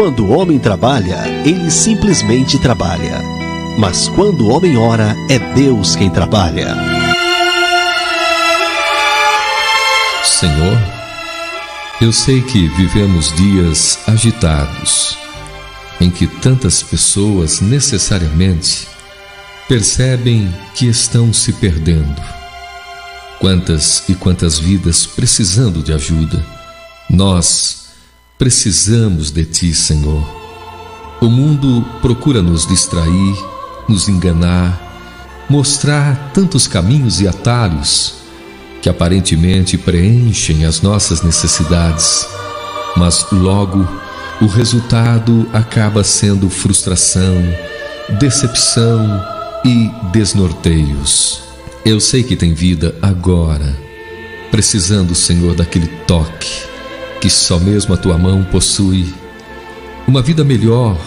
Quando o homem trabalha, ele simplesmente trabalha. Mas quando o homem ora, é Deus quem trabalha. Senhor, eu sei que vivemos dias agitados, em que tantas pessoas necessariamente percebem que estão se perdendo. Quantas e quantas vidas precisando de ajuda. Nós precisamos de Ti, Senhor. O mundo procura nos distrair, nos enganar, mostrar tantos caminhos e atalhos que aparentemente preenchem as nossas necessidades, mas logo o resultado acaba sendo frustração, decepção e desnorteios. Eu sei que tem vida agora, precisando, Senhor, daquele toque que só mesmo a Tua mão possui. Uma vida melhor,